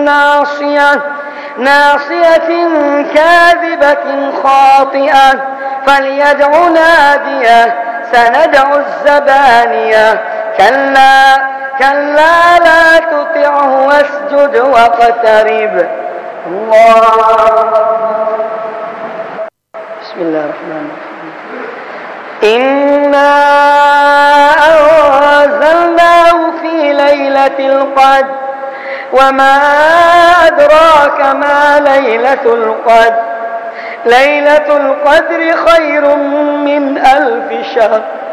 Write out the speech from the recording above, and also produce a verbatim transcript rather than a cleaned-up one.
ناصية ناصية كاذبة خاطئة فليدع ناديه سندع الزبانية كلا كلا لا تطعه واسجد واقترب. الله. بسم الله الرحمن الرحيم. إنا أنزلناه في ليلة القدر وما أدراك ما ليلة القدر ليلة القدر خير من ألف شهر